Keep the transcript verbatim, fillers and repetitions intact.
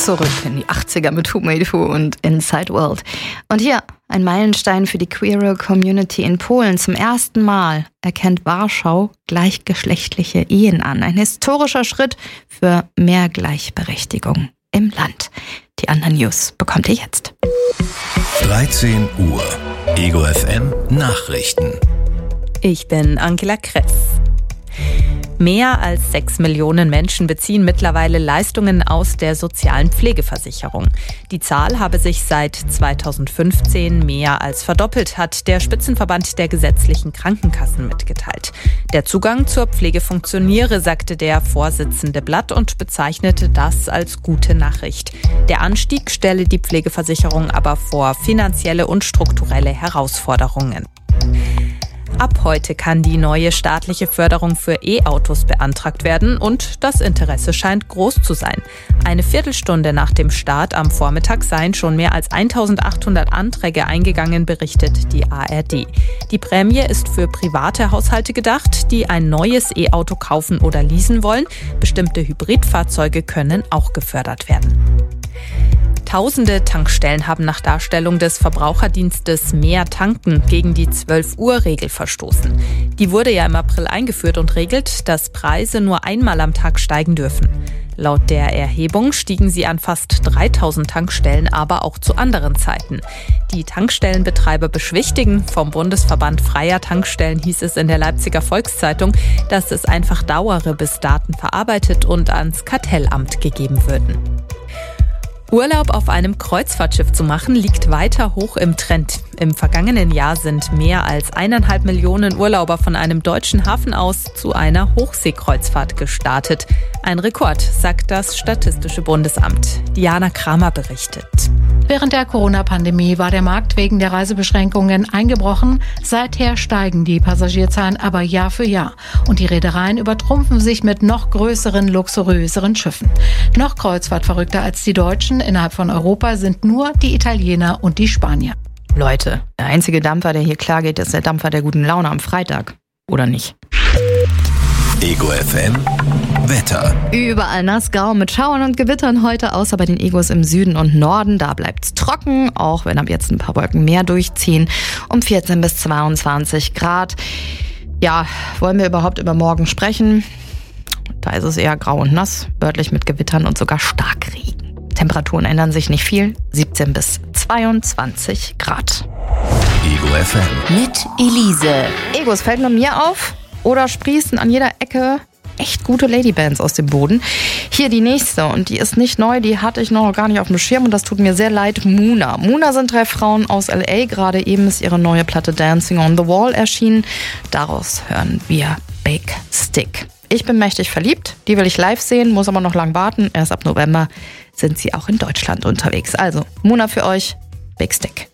zurück in die achtziger mit Who Made Who und Inside World. Und hier ein Meilenstein für die queere Community in Polen. Zum ersten Mal erkennt Warschau gleichgeschlechtliche Ehen an. Ein historischer Schritt für mehr Gleichberechtigung im Land. Die anderen News bekommt ihr jetzt. dreizehn Uhr. Ego F M Nachrichten. Ich bin Angela Kress. Mehr als sechs Millionen Menschen beziehen mittlerweile Leistungen aus der sozialen Pflegeversicherung. Die Zahl habe sich seit zweitausendfünfzehn mehr als verdoppelt, hat der Spitzenverband der gesetzlichen Krankenkassen mitgeteilt. Der Zugang zur Pflege funktioniere, sagte der Vorsitzende Blatt und bezeichnete das als gute Nachricht. Der Anstieg stelle die Pflegeversicherung aber vor finanzielle und strukturelle Herausforderungen. Ab heute kann die neue staatliche Förderung für E-Autos beantragt werden und das Interesse scheint groß zu sein. Eine Viertelstunde nach dem Start am Vormittag seien schon mehr als eintausendachthundert Anträge eingegangen, berichtet die A R D. Die Prämie ist für private Haushalte gedacht, die ein neues E-Auto kaufen oder leasen wollen. Bestimmte Hybridfahrzeuge können auch gefördert werden. Tausende Tankstellen haben nach Darstellung des Verbraucherdienstes Mehr tanken gegen die zwölf-Uhr-Regel verstoßen. Die wurde ja im April eingeführt und regelt, dass Preise nur einmal am Tag steigen dürfen. Laut der Erhebung stiegen sie an fast dreitausend Tankstellen, aber auch zu anderen Zeiten. Die Tankstellenbetreiber beschwichtigen. Vom Bundesverband Freier Tankstellen hieß es in der Leipziger Volkszeitung, dass es einfach dauere, bis Daten verarbeitet und ans Kartellamt gegeben würden. Urlaub auf einem Kreuzfahrtschiff zu machen, liegt weiter hoch im Trend. Im vergangenen Jahr sind mehr als eineinhalb Millionen Urlauber von einem deutschen Hafen aus zu einer Hochseekreuzfahrt gestartet. Ein Rekord, sagt das Statistische Bundesamt. Diana Kramer berichtet. Während der Corona-Pandemie war der Markt wegen der Reisebeschränkungen eingebrochen. Seither steigen die Passagierzahlen aber Jahr für Jahr. Und die Reedereien übertrumpfen sich mit noch größeren, luxuriöseren Schiffen. Noch kreuzfahrtverrückter als die Deutschen innerhalb von Europa sind nur die Italiener und die Spanier. Leute, der einzige Dampfer, der hier klar geht, ist der Dampfer der guten Laune am Freitag. Oder nicht? Ego F M Wetter. Überall nass, grau mit Schauern und Gewittern heute, außer bei den Egos im Süden und Norden. Da bleibt's trocken, auch wenn ab jetzt ein paar Wolken mehr durchziehen. Um vierzehn bis zweiundzwanzig Grad. Ja, wollen wir überhaupt über morgen sprechen? Da ist es eher grau und nass, örtlich mit Gewittern und sogar Starkregen. Temperaturen ändern sich nicht viel, siebzehn bis zweiundzwanzig Grad. Ego F M. Mit Elise. Egos, fällt nur mir auf oder sprießen an jeder Ecke echt gute Ladybands aus dem Boden. Hier die nächste und die ist nicht neu, die hatte ich noch gar nicht auf dem Schirm und das tut mir sehr leid. Muna. Muna sind drei Frauen aus L A. Gerade eben ist ihre neue Platte Dancing on the Wall erschienen. Daraus hören wir Big Stick. Ich bin mächtig verliebt, die will ich live sehen, muss aber noch lang warten. Erst ab November sind sie auch in Deutschland unterwegs. Also, Muna für euch, Big Stick.